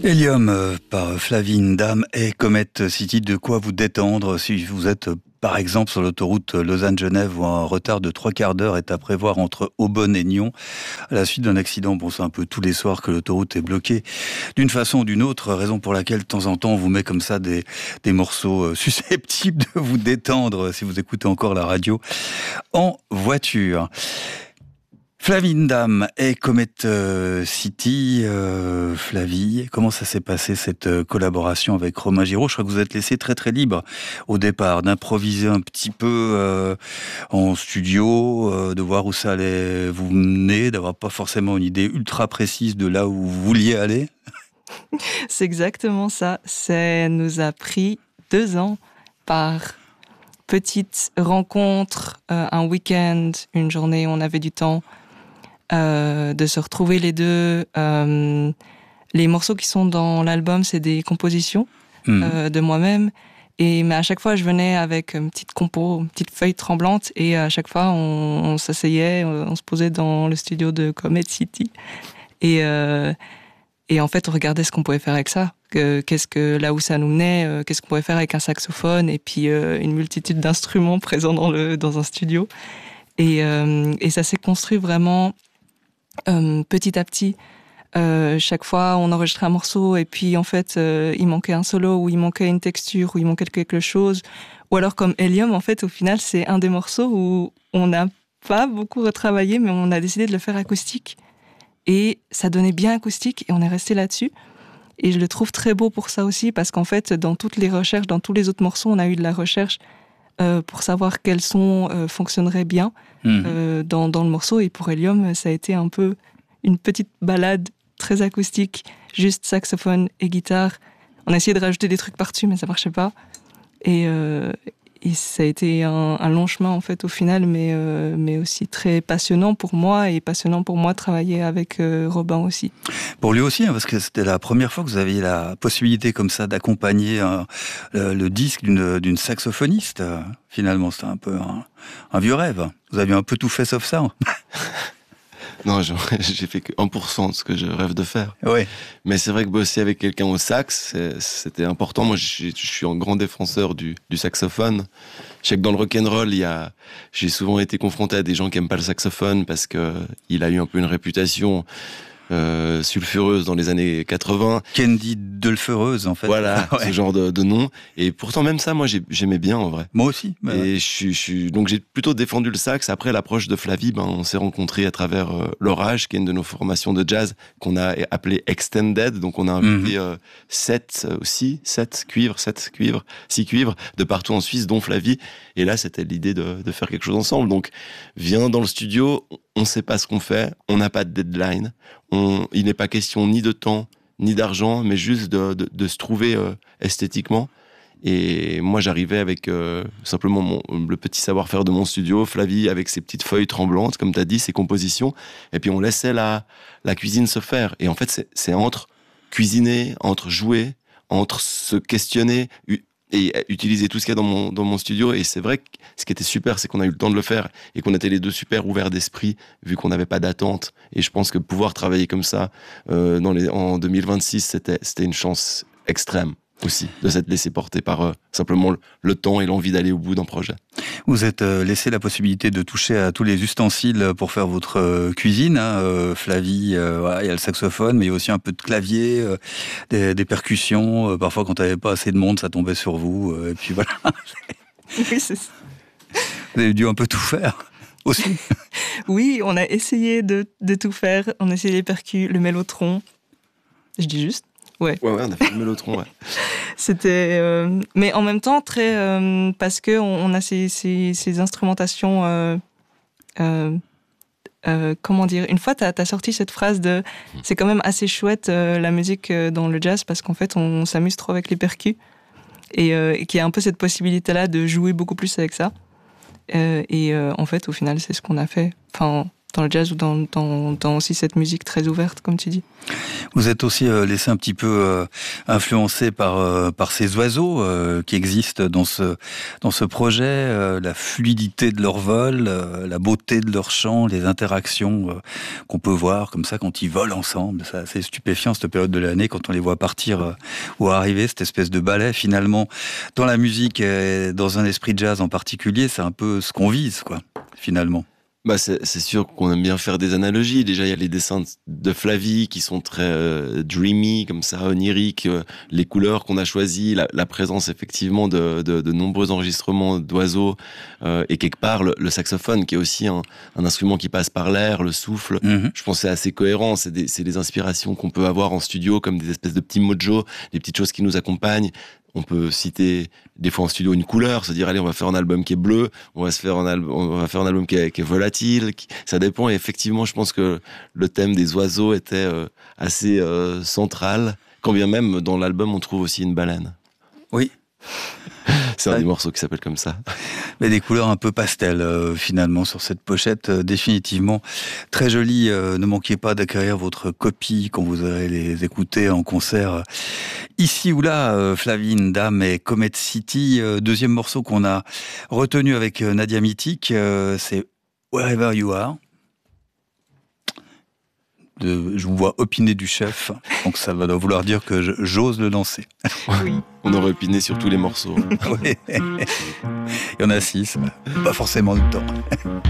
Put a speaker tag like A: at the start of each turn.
A: Helium par Flavie Ndam et Comet City, de quoi vous détendre si vous êtes par exemple sur l'autoroute Lausanne-Genève où un retard de 3/4 d'heure est à prévoir entre Aubonne et Nyon à la suite d'un accident. Bon, c'est un peu tous les soirs que l'autoroute est bloquée d'une façon ou d'une autre, raison pour laquelle de temps en temps on vous met comme ça des morceaux susceptibles de vous détendre si vous écoutez encore la radio en voiture. Flavie Ndam et Comet City. Flavie, comment ça s'est passé cette collaboration avec Romain Giraud? Je crois que vous êtes laissé très très libre au départ, d'improviser un petit peu en studio, de voir où ça allait vous mener, d'avoir pas forcément une idée ultra précise de là où vous vouliez aller.
B: C'est exactement ça. Ça nous a pris 2 ans par petite rencontre, un week-end, une journée où on avait du temps. De se retrouver les deux. Les morceaux qui sont dans l'album, c'est des compositions de moi-même. Mais à chaque fois, je venais avec une petite compo, une petite feuille tremblante, et à chaque fois, on s'asseyait, on se posait dans le studio de Comet City. Et en fait, on regardait ce qu'on pouvait faire avec ça. Là où ça nous menait, qu'est-ce qu'on pouvait faire avec un saxophone, et puis une multitude d'instruments présents dans un studio. Et ça s'est construit vraiment petit à petit. Chaque fois, on enregistrait un morceau et puis en fait, il manquait un solo, ou il manquait une texture, ou il manquait quelque chose. Ou alors comme Helium, en fait, au final, c'est un des morceaux où on n'a pas beaucoup retravaillé, mais on a décidé de le faire acoustique. Et ça donnait bien acoustique et on est resté là-dessus. Et je le trouve très beau pour ça aussi, parce qu'en fait, dans toutes les recherches, dans tous les autres morceaux, on a eu de la recherche pour savoir quels sons fonctionneraient bien dans le morceau. Et pour Helium, ça a été un peu une petite balade très acoustique, juste saxophone et guitare. On a essayé de rajouter des trucs par-dessus, mais ça marchait pas. Et ça a été un long chemin en fait au final, mais aussi très passionnant pour moi, et passionnant pour moi de travailler avec Robin aussi.
A: Pour lui aussi, parce que c'était la première fois que vous aviez la possibilité comme ça d'accompagner le disque d'une saxophoniste. Finalement, c'était un peu un vieux rêve. Vous aviez un peu tout fait sauf ça.
C: Non, j'ai fait que 1% de ce que je rêve de faire.
A: Oui.
C: Mais c'est vrai que bosser avec quelqu'un au sax, c'était important. Moi, je suis un grand défenseur du saxophone. Je sais que dans le rock'n'roll, j'ai souvent été confronté à des gens qui aiment pas le saxophone parce que il a eu un peu une réputation sulfureuse dans les années 80.
A: Candy Delfeureuse, en fait.
C: Voilà, ouais. Ce genre de nom. Et pourtant, même ça, moi, j'aimais bien, en vrai.
A: Moi aussi.
C: Et donc, j'ai plutôt défendu le sax. Après l'approche de Flavie, on s'est rencontrés à travers l'Orage, qui est une de nos formations de jazz, qu'on a appelée Extended. Donc, on a invité 6 cuivres, de partout en Suisse, dont Flavie. Et là, c'était l'idée de faire quelque chose ensemble. Donc, viens dans le studio, on sait pas ce qu'on fait, on n'a pas de deadline. Il n'est pas question ni de temps, ni d'argent, mais juste de se trouver esthétiquement. Et moi, j'arrivais avec simplement le petit savoir-faire de mon studio, Flavie avec ses petites feuilles tremblantes, comme tu as dit, ses compositions. Et puis, on laissait la cuisine se faire. Et en fait, c'est entre cuisiner, entre jouer, entre se questionner et utiliser tout ce qu'il y a dans mon studio. Et c'est vrai que ce qui était super, c'est qu'on a eu le temps de le faire et qu'on était les deux super ouverts d'esprit, vu qu'on n'avait pas d'attente. Et je pense que pouvoir travailler comme ça en 2026, c'était une chance extrême aussi, de s'être laissé porter par simplement le temps et l'envie d'aller au bout d'un projet.
A: Vous êtes laissé la possibilité de toucher à tous les ustensiles pour faire votre cuisine. Flavie, il y a le saxophone, mais il y a aussi un peu de clavier, des percussions. Parfois, quand il n'y avait pas assez de monde, ça tombait sur vous. Et puis voilà.
B: Oui, c'est ça.
A: Vous avez dû un peu tout faire aussi.
B: Oui, on a essayé de tout faire. On a essayé les percus, le mélotron. Je dis juste. Ouais,
C: on a fait le mélotron, ouais.
B: C'était, mais en même temps très, parce que on a ces instrumentations, comment dire. Une fois, t'as sorti cette phrase de, c'est quand même assez chouette la musique dans le jazz, parce qu'en fait, on s'amuse trop avec les percus, et qu'il y a un peu cette possibilité-là de jouer beaucoup plus avec ça. En fait, au final, c'est ce qu'on a fait. Enfin, le jazz ou dans aussi cette musique très ouverte, comme tu dis.
A: Vous êtes aussi laissé un petit peu influencé par ces oiseaux qui existent dans ce projet, la fluidité de leur vol, la beauté de leur chant, les interactions qu'on peut voir comme ça quand ils volent ensemble. C'est assez stupéfiant cette période de l'année quand on les voit partir ou arriver, cette espèce de ballet finalement dans la musique et dans un esprit jazz en particulier, c'est un peu ce qu'on vise quoi, finalement.
C: Bah c'est sûr qu'on aime bien faire des analogies. Déjà, il y a les dessins de Flavie qui sont très dreamy, comme ça, oniriques. Les couleurs qu'on a choisies, la présence effectivement de nombreux enregistrements d'oiseaux et quelque part le saxophone qui est aussi un instrument qui passe par l'air, le souffle. Mm-hmm. Je pense que c'est assez cohérent. C'est des inspirations qu'on peut avoir en studio comme des espèces de petits mojos, des petites choses qui nous accompagnent. On peut citer des fois en studio une couleur, se dire allez on va faire un album qui est bleu, on va faire un album qui est volatile. Ça dépend et effectivement je pense que le thème des oiseaux était assez central. Quand bien même dans l'album on trouve aussi une baleine.
A: Oui.
C: C'est un des morceaux qui s'appelle comme ça.
A: Mais des couleurs un peu pastel finalement sur cette pochette, définitivement très jolie. Ne manquez pas d'acquérir votre copie quand vous aurez les écouter en concert ici ou là. Flavine Dam et Comet City. Deuxième morceau qu'on a retenu avec Nadia Mythique, c'est Wherever You Are. Je vous vois opiner du chef, donc ça va vouloir dire que j'ose le lancer.
B: Oui.
C: On aurait opiné sur tous les morceaux.
A: Oui. Il y en a 6, pas forcément le temps.